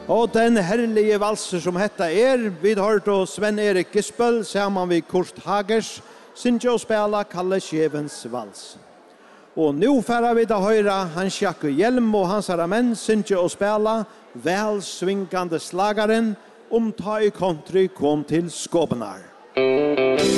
Og den herlige valser som hetta vi har hørt Sven-Erik Gisbøl sammen med Kurt Hagers, synge og spela Kalle Skjevens vals. Og nu færa vi da høyra Hans Jakob Hjelm og hans menn synge og spela vel svingande slagaren ta i country kom til Skåbenar.